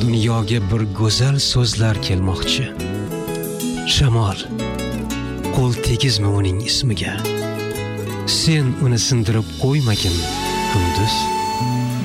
Dunyoga bir go'zal so'zlar kelmoqchi. Shamol, qo'l tegizma uning ismiga. Sen uni sindirib qo'ymagin, Kunduz.